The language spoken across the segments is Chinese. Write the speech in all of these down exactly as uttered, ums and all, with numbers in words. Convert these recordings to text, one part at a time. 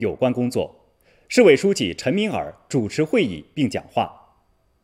有关工作。市委书记陈敏尔主持会议并讲话。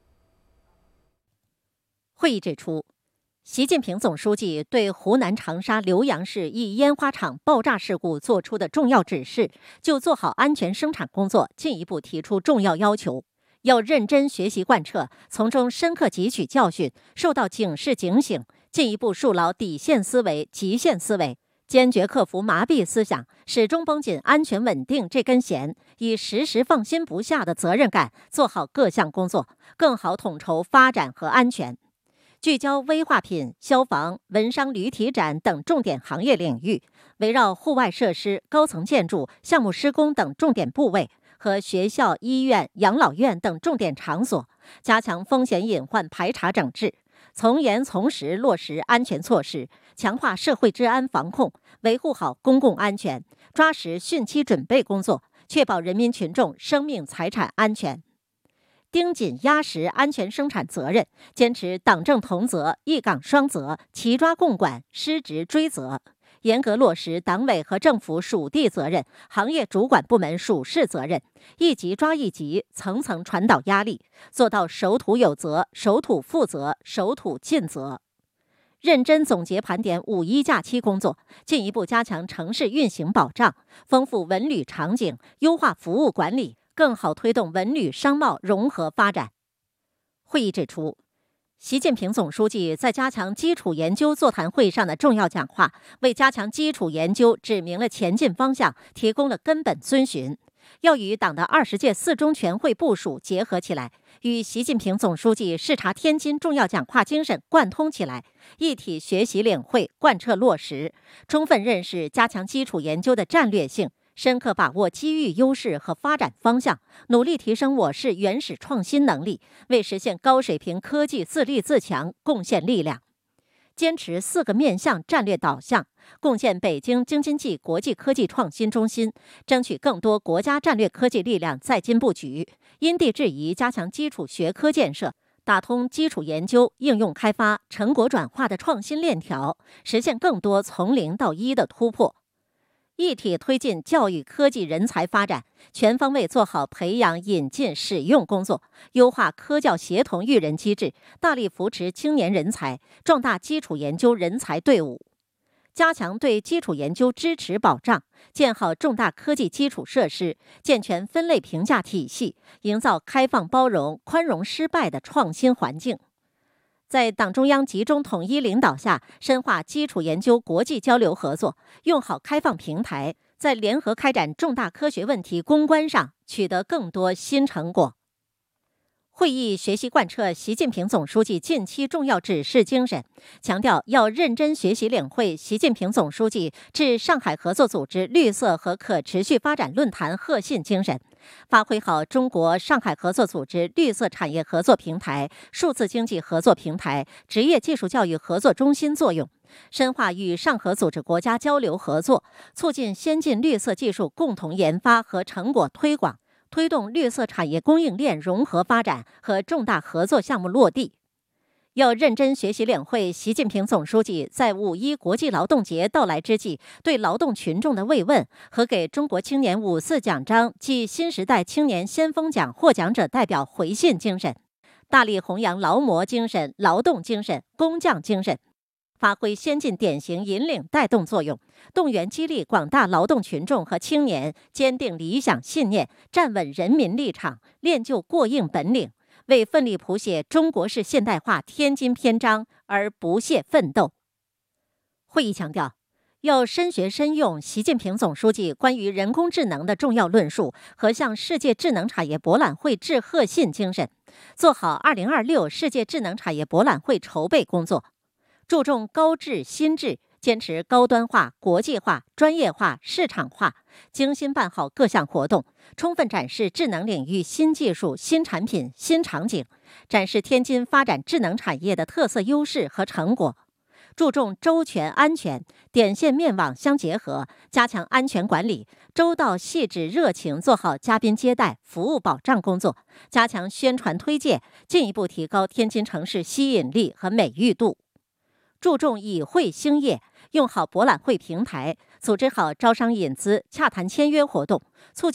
会议指出，习近平总书记对湖南长沙浏阳市一烟花厂爆炸事故作出的重要指示，就做好安全生产工作进一步提出重要要求。要认真学习贯彻，从中深刻汲取教训，受到警示警醒，进一步树牢底线思维、极限思维，坚决克服麻痹思想，始终绷紧安全稳定这根弦，以时时放心不下的责任感做好各项工作，更好统筹发展和安全。聚焦危化品、消防、文商旅体展等重点行业领域，围绕户外设施、高层建筑、项目施工等重点部位和学校、医院、养老院等重点场所，加强风险隐患排查整治，从严从实落实安全措施，强化社会治安防控，维护好公共安全，抓实汛期准备工作，确保人民群众生命财产安全。盯紧压实安全生产责任，坚持党政同责、一岗双责、齐抓共管、失职追责，严格落实党委和政府属地责任、行业主管部门属事责任，一级抓一级，层层传导压力，做到守土有责、守土负责、守土尽责。认真总结盘点五一假期工作，进一步加强城市运行保障，丰富文旅场景，优化服务管理，更好推动文旅商贸融合发展。会议指出，习近平总书记在加强基础研究座谈会上的重要讲话，为加强基础研究指明了前进方向，提供了根本遵循。要与党的二十届四中全会部署结合起来，与习近平总书记视察天津重要讲话精神贯通起来，一体学习领会，贯彻落实，充分认识加强基础研究的战略性，深刻把握机遇优势和发展方向，努力提升我市原始创新能力，为实现高水平科技自立自强贡献力量。坚持四个面向战略导向，共建北京京津冀国际科技创新中心，争取更多国家战略科技力量在京布局，因地制宜加强基础学科建设，打通基础研究、应用开发、成果转化的创新链条，实现更多从零到一的突破。一体推进教育科技人才发展，全方位做好培养、引进、使用工作，优化科教协同育人机制，大力扶持青年人才，壮大基础研究人才队伍，加强对基础研究支持保障，建好重大科技基础设施，健全分类评价体系，营造开放包容、宽容失败的创新环境。在党中央集中统一领导下，深化基础研究国际交流合作，用好开放平台，在联合开展重大科学问题攻关上取得更多新成果。会议学习贯彻习近平总书记近期重要指示精神，强调要认真学习领会习近平总书记致上海合作组织绿色和可持续发展论坛贺信精神，发挥好中国上海合作组织绿色产业合作平台、数字经济合作平台、职业技术教育合作中心作用，深化与上合组织国家交流合作，促进先进绿色技术共同研发和成果推广，推动绿色产业供应链融合发展和重大合作项目落地。要认真学习领会习近平总书记在五一国际劳动节到来之际对劳动群众的慰问和给中国青年五四奖章暨新时代青年先锋奖获奖者代表回信精神，大力弘扬劳模精神、劳动精神、工匠精神，发挥先进典型引领带动作用，动员激励广大劳动群众和青年坚定理想信念，站稳人民立场，练就过硬本领，为奋力谱写中国式现代化天津篇章而不懈奋斗。会议强调，要深学深用习近平总书记关于人工智能的重要论述和向世界智能产业博览会致贺信精神，做好二零二六世界智能产业博览会筹备工作，注重高质新质，坚持高端化、国际化、专业化、市场化，精心办好各项活动，充分展示智能领域新技术、新产品、新场景，展示天津发展智能产业的特色优势和成果。注重周全安全，点线面网相结合，加强安全管理，周到细致热情做好嘉宾接待、服务保障工作，加强宣传推介，进一步提高天津城市吸引力和美誉度。注重以会兴业，用好博览会平台，组织好招商引资、洽谈签约活动，促进